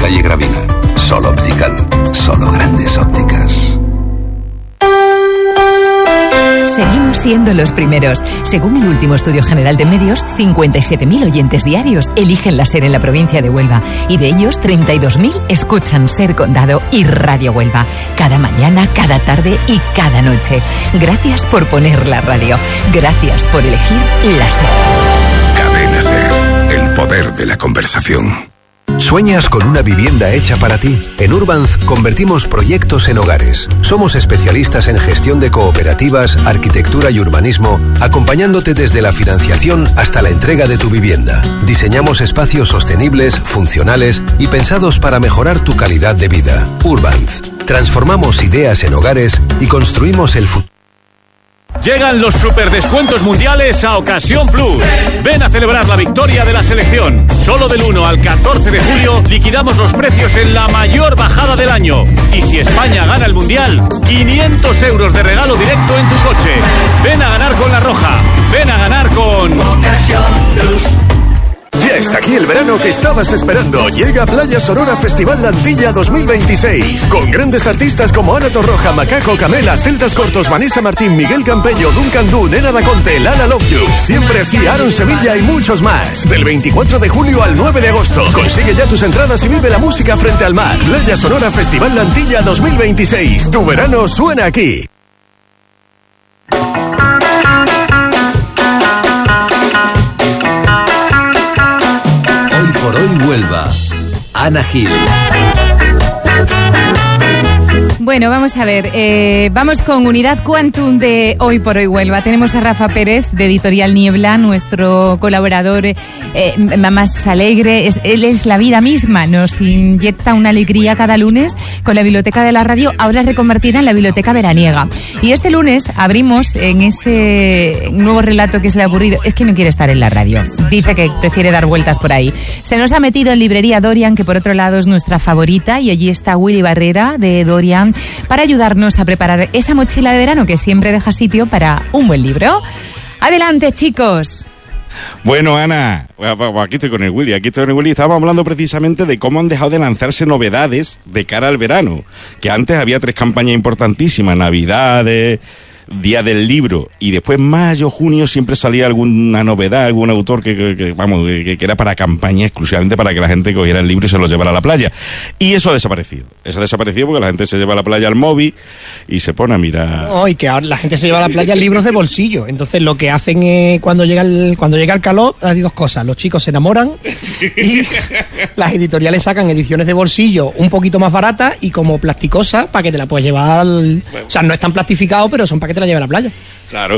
calle Gravina. Sol Optical, solo grandes ópticas. Seguimos siendo los primeros. Según el último estudio general de medios, 57.000 oyentes diarios eligen la SER en la provincia de Huelva. Y de ellos, 32.000 escuchan SER Condado y Radio Huelva. Cada mañana, cada tarde y cada noche. Gracias por poner la radio. Gracias por elegir la SER. Cadena SER, el poder de la conversación. ¿Sueñas con una vivienda hecha para ti? En Urbanz convertimos proyectos en hogares. Somos especialistas en gestión de cooperativas, arquitectura y urbanismo, acompañándote desde la financiación hasta la entrega de tu vivienda. Diseñamos espacios sostenibles, funcionales y pensados para mejorar tu calidad de vida. Urbanz. Transformamos ideas en hogares y construimos el futuro. Llegan los superdescuentos mundiales a Ocasión Plus. Ven a celebrar la victoria de la selección. Solo del 1 al 14 de julio liquidamos los precios en la mayor bajada del año. Y si España gana el mundial, 500 euros de regalo directo en tu coche. Ven a ganar con La Roja. Ven a ganar con Ocasión Plus. Ya está aquí el verano que estabas esperando. Llega Playa Sonora Festival La Antilla 2026. Con grandes artistas como Ana Torroja, Macaco, Camela, Celtas Cortos, Vanessa Martín, Miguel Campello, Duncan Du, Nena Da Conte, Lala Love You. Siempre así, Aaron Sevilla y muchos más. Del 24 de julio al 9 de agosto. Consigue ya tus entradas y vive la música frente al mar. Playa Sonora Festival La Antilla 2026. Tu verano suena aquí. Por hoy Huelva, Ana Gil. Bueno, vamos a ver, vamos con Unidad Quantum de Hoy por Hoy Huelva. Tenemos a Rafa Pérez, de Editorial Niebla, nuestro colaborador más alegre. Él es la vida misma, nos inyecta una alegría cada lunes con la Biblioteca de la Radio, ahora reconvertida en la Biblioteca Veraniega. Y este lunes abrimos en ese nuevo relato que se le ha ocurrido. Es que no quiere estar en la radio, dice que prefiere dar vueltas por ahí. Se nos ha metido en Librería Dorian, que por otro lado es nuestra favorita, y allí está Willy Barrera, de Dorian, para ayudarnos a preparar esa mochila de verano que siempre deja sitio para un buen libro. Adelante, chicos. Bueno, Ana, aquí estoy con el Willy. Estábamos hablando precisamente de cómo han dejado de lanzarse novedades de cara al verano. Que antes había 3 campañas importantísimas: Navidades, Día del Libro, y después mayo, junio siempre salía alguna novedad, algún autor que era para campaña, exclusivamente para que la gente cogiera el libro y se lo llevara a la playa. Y eso ha desaparecido. Porque la gente se lleva a la playa al móvil y se pone a mirar. No, y que ahora la gente se lleva a la playa libros de bolsillo. Entonces lo que hacen es, cuando llega el calor, hay 2 cosas: los chicos se enamoran y las editoriales sacan ediciones de bolsillo un poquito más baratas y como plasticosas para que te la puedas llevar. O sea, no están plastificados, pero son para que te la lleve a la playa. Claro,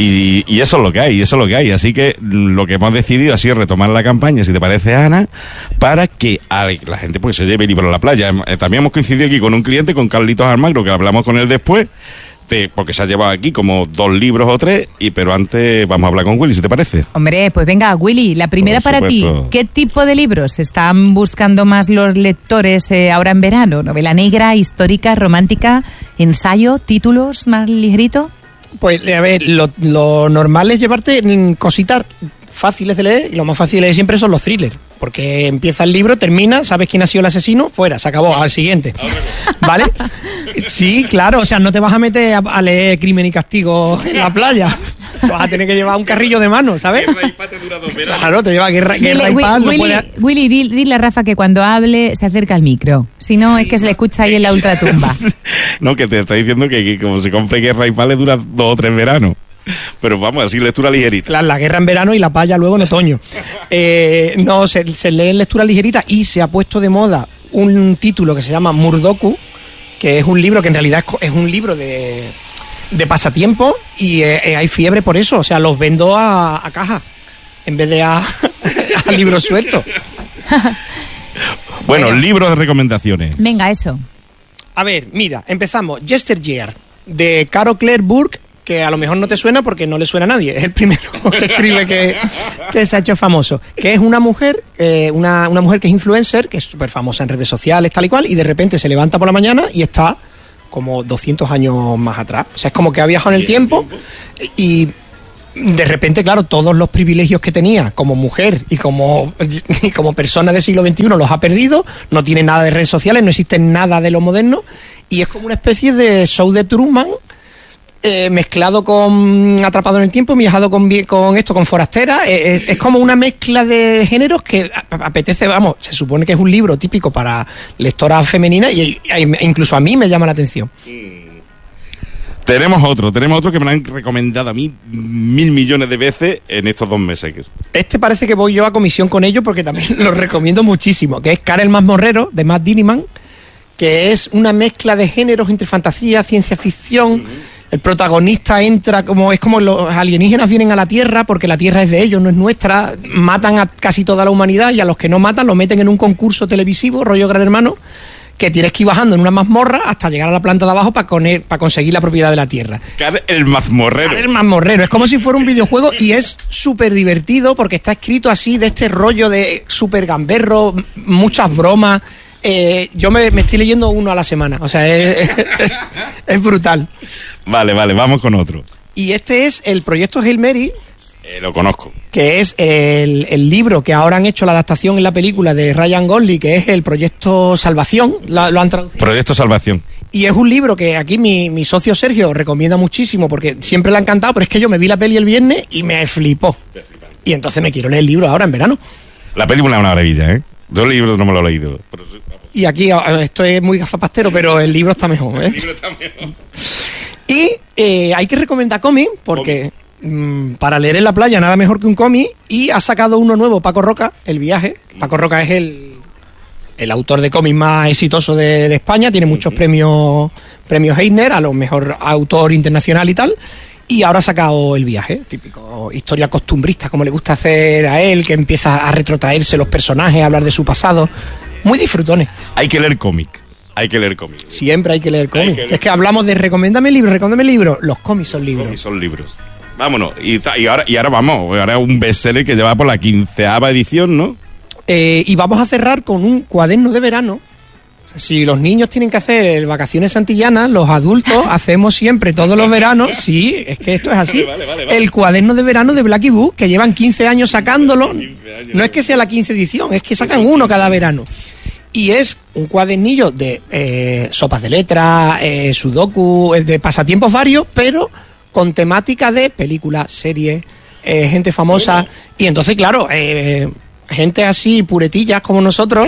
y eso es lo que hay, así que lo que hemos decidido ha sido retomar la campaña, si te parece, Ana, para que la gente pues se lleve el libro a la playa. También hemos coincidido aquí con un cliente, con Carlitos Almagro, que hablamos con él después, porque se ha llevado aquí como 2 libros o 3, pero antes vamos a hablar con Willy, si te parece. Hombre, pues venga, Willy, la primera para ti. ¿Qué tipo de libros están buscando más los lectores ahora en verano? ¿Novela negra, histórica, romántica, ensayo, títulos más ligeritos? Pues a ver, lo normal es llevarte cositas fáciles de leer, y lo más fácil de leer siempre son los thrillers, porque empieza el libro, termina, sabes quién ha sido el asesino, fuera, se acabó, al siguiente, ¿vale? Sí, claro, o sea, no te vas a meter a leer Crimen y Castigo en la playa, vas a tener que llevar un carrillo de mano, ¿sabes? Guerra y Paz te dura 2 veranos. Claro, te lleva Guerra y Paz. Willy, dile a Rafa que cuando hable se acerca al micro, si no es que se le escucha ahí en la ultratumba. No, que te está diciendo que como se compre Guerra y Paz le dura 2 o 3 veranos. Pero vamos, así lectura ligerita. La guerra en verano y la palla luego en otoño. No, se lee en lectura ligerita, y se ha puesto de moda un título que se llama Murdoku, que es un libro que en realidad es un libro de pasatiempo, y hay fiebre por eso. O sea, los vendo a caja en vez de a libros sueltos. Bueno, libros de recomendaciones. Venga, eso. A ver, mira, empezamos. Yesteryear, de Caro Claire Burke, que a lo mejor no te suena porque no le suena a nadie. Es el primero que escribe que se ha hecho famoso. Que es una mujer, una mujer que es influencer, que es súper famosa en redes sociales, tal y cual, y de repente se levanta por la mañana y está como 200 años más atrás. O sea, es como que ha viajado en el tiempo y de repente, claro, todos los privilegios que tenía como mujer y como persona del siglo XXI los ha perdido, no tiene nada de redes sociales, no existe nada de lo moderno, y es como una especie de show de Truman, mezclado con Atrapado en el Tiempo, viajado con Forastera. Es como una mezcla de géneros que apetece, vamos, se supone que es un libro típico para lectoras femeninas y incluso a mí me llama la atención. Tenemos otro que me lo han recomendado a mí 1.000 millones de veces en estos 2 meses. Este parece que voy yo a comisión con ello porque también lo recomiendo muchísimo, que es Karel Mazmorrero, de Matt Diniman, que es una mezcla de géneros entre fantasía, ciencia ficción. El protagonista entra es como los alienígenas vienen a la Tierra porque la Tierra es de ellos, no es nuestra, matan a casi toda la humanidad y a los que no matan los meten en un concurso televisivo, rollo Gran Hermano, que tienes que ir bajando en una mazmorra hasta llegar a la planta de abajo para conseguir la propiedad de la Tierra. El mazmorrero. El mazmorrero, es como si fuera un videojuego y es súper divertido porque está escrito así, de este rollo de súper gamberro, muchas bromas. Yo me estoy leyendo uno a la semana, o sea, es brutal. Vale, vamos con otro. Y este es el proyecto Hail Mary. Lo conozco. Que es el libro que ahora han hecho la adaptación en la película de Ryan Gosling, que es el proyecto Salvación, lo han traducido. Proyecto Salvación. Y es un libro que aquí mi socio Sergio recomienda muchísimo porque siempre le ha encantado, pero es que yo me vi la peli el viernes y me flipó. Y entonces me quiero leer el libro ahora en verano. La película es una maravilla, ¿eh? Yo el libro no me lo he leído. Pero y aquí, esto es muy gafapastero, pero el libro está mejor, ¿eh? El libro está mejor. Y hay que recomendar cómic porque para leer en la playa nada mejor que un cómic, y ha sacado uno nuevo, Paco Roca, El viaje. Paco Roca es el autor de cómics más exitoso de España, tiene muchos premios Eisner, a lo mejor autor internacional y tal, y ahora ha sacado El viaje, típico historia costumbrista, como le gusta hacer a él, que empieza a retrotraerse los personajes, a hablar de su pasado, muy disfrutones. Hay que leer cómic. Siempre hay que leer cómic. Es que hablamos de recomiéndame libro. Los cómics son libros. Vámonos. Y ahora vamos. Ahora un bestseller que lleva por la 15ª edición, ¿no? Y vamos a cerrar con un cuaderno de verano. Si los niños tienen que hacer vacaciones santillanas, los adultos hacemos siempre todos los veranos. Sí, es que esto es así. Vale. El cuaderno de verano de Blacky Book, que llevan 15 años sacándolo. No es que sea la 15 edición, es que sacan uno cada verano. Y es un cuadernillo de sopas de letras, sudoku, de pasatiempos varios, pero con temática de películas, series, gente famosa. Y entonces, claro, gente así, puretillas como nosotros,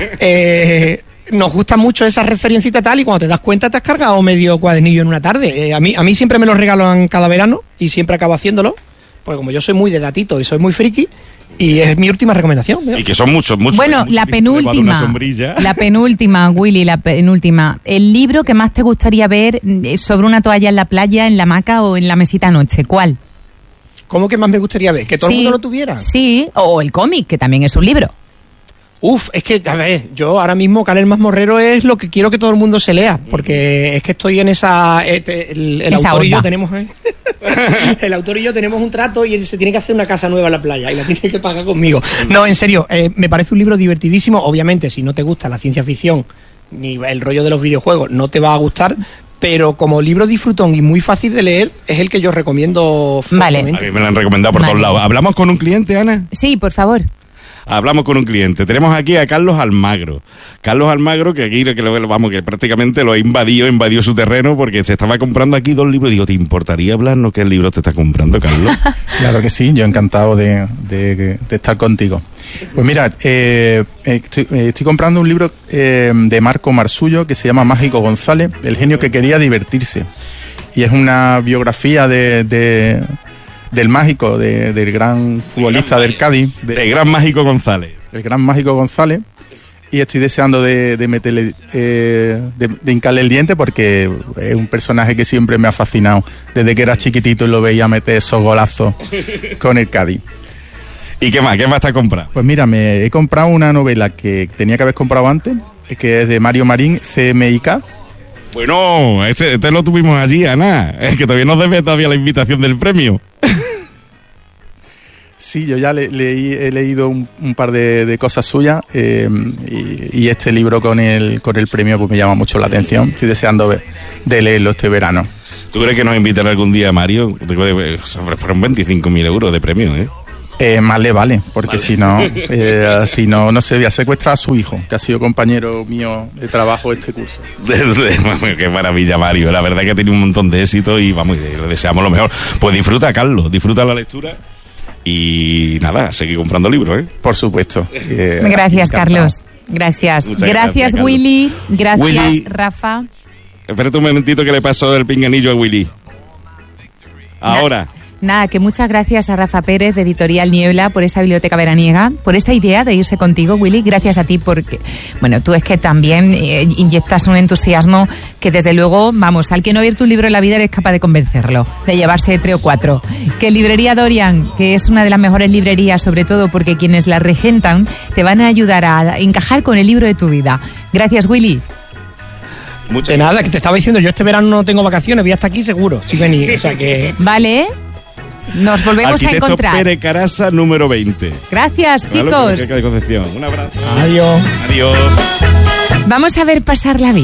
nos gusta mucho esa referencita y tal, y cuando te das cuenta te has cargado medio cuadernillo en una tarde. A mí siempre me lo regalan cada verano y siempre acabo haciéndolo, porque como yo soy muy de datito y soy muy friki, y es mi última recomendación. Y que son muchos. Bueno, la penúltima, Willy, el libro que más te gustaría ver sobre una toalla en la playa, en la hamaca o en la mesita anoche, ¿cuál? ¿Cómo que más me gustaría ver? ¿Que todo el mundo lo tuviera? Sí, o el cómic, que también es un libro. Es que, a ver, yo ahora mismo Karel Mazmorrero es lo que quiero que todo el mundo se lea, porque es que estoy en esa... el autor onda. Y yo tenemos... el autor y yo tenemos un trato y él se tiene que hacer una casa nueva en la playa y la tiene que pagar conmigo. No, en serio, me parece un libro divertidísimo. Obviamente, si no te gusta la ciencia ficción ni el rollo de los videojuegos, no te va a gustar, pero como libro disfrutón y muy fácil de leer, es el que yo recomiendo fuertemente. Vale. A mí me lo han recomendado por todos lados. ¿Hablamos con un cliente, Ana? Sí, por favor. Hablamos con un cliente. Tenemos aquí a Carlos Almagro. Carlos Almagro, que aquí que prácticamente lo ha invadió su terreno porque se estaba comprando aquí 2 libros. Digo, ¿te importaría hablarnos qué libros te estás comprando, Carlos? Claro que sí, yo encantado de estar contigo. Pues mira, estoy comprando un libro de Marco Marsullo que se llama Mágico González, el genio que quería divertirse. Y es una biografía del mágico, del gran futbolista del Cádiz. Del gran Mágico González. El gran Mágico González. Y estoy deseando de meterle, de hincarle el diente porque es un personaje que siempre me ha fascinado. Desde que era chiquitito y lo veía meter esos golazos con el Cádiz. ¿Y qué más? ¿Qué más te has comprado? Pues mira, me he comprado una novela que tenía que haber comprado antes, que es de Mario Marín, CMYK. Bueno, este lo tuvimos allí, Ana. Es que todavía nos debe la invitación del premio. Sí, yo ya he leído un par de cosas suyas y este libro con el premio pues me llama mucho la atención. Estoy deseando de leerlo este verano. ¿Tú crees que nos invitan algún día, Mario? Fueron 25.000 euros de premio, ¿eh? Más le vale, porque si no, no sé, voy a secuestrar a su hijo, que ha sido compañero mío de trabajo este curso. Qué maravilla, Mario. La verdad es que ha tenido un montón de éxito y vamos, le deseamos lo mejor. Pues disfruta, Carlos, disfruta la lectura y nada, seguir comprando libros, ¿eh? Por supuesto. Gracias, Carlos. Gracias. Gracias, Carlos. Willy. Gracias, Willy. Rafa. Espérate un momentito que le pasó el pinganillo a Willy. Ahora. Nada, que muchas gracias a Rafa Pérez de Editorial Niebla por esta biblioteca veraniega, por esta idea de irse contigo, Willy. Gracias a ti porque, bueno, tú es que también inyectas un entusiasmo que desde luego, vamos, al que no ha abierto un libro en la vida eres capaz de convencerlo, de llevarse 3 o 4. Que Librería Dorian, que es una de las mejores librerías, sobre todo porque quienes la regentan te van a ayudar a encajar con el libro de tu vida. Gracias, Willy. De nada, que te estaba diciendo, yo este verano no tengo vacaciones, voy hasta aquí seguro, si venís, o sea que... Vale. Nos volvemos Arquitecto a encontrar. Pere Carasa, número 20. Gracias, chicos. De Concepción. Un abrazo. Adiós. Adiós. Vamos a ver pasar la vida.